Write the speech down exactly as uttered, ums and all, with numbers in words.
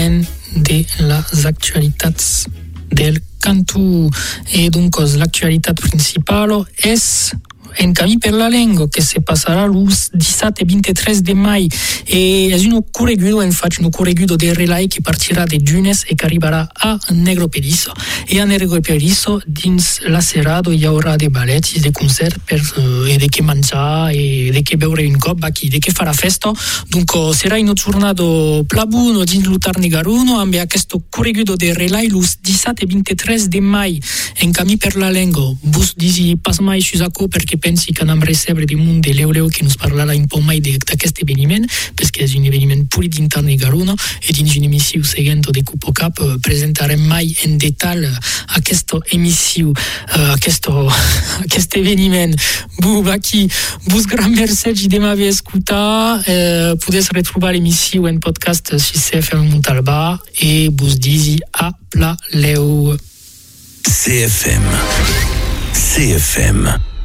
evidentment de les actualitats del Cantu. E donc l'actualitat principal és en camí per la lengua che se passerà los diciassette e ventitré de mai e è un corregudo, infatti un corregudo del relay che partirà de Junes e che arriverà a Negropedisso e a Negropedisso dins la serata hi haurà de balletti, de concerts per, uh, e de che mangiare e de che beure un cop aquí, de che farà festa. Dunque sarà una giornata plabuno dins lo Tarnigaruno amb questo corregudo del relay los diciassette e ventitré de mai en camí per la lengua. Bus disi pas mai Susaco perché pensi che andiamo a ricevere di Monde Leo Leo che nos parlerà un po' mai di questo avvenimento, perché è un avvenimento pure di Tarnigaruno e in un'emissione seguente di Cupo Cap presenteremo mai in dettaglio a questa emissione, a questo, a questo avvenimento. Bu, Baki, bus gran merci di m'aver ascoltato, eh, potete ritrovare l'emissione in podcast su C F M Montalba e bus disi a Pla Leo. C F M. C F M.